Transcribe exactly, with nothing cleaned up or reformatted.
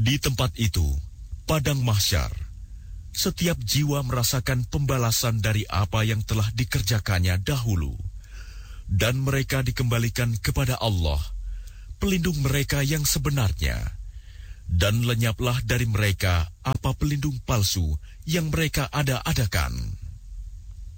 Di tempat itu, padang mahsyar, setiap jiwa merasakan pembalasan dari apa yang telah dikerjakannya dahulu, dan mereka dikembalikan kepada Allah, pelindung mereka yang sebenarnya, dan lenyaplah dari mereka apa pelindung palsu yang mereka ada-adakan.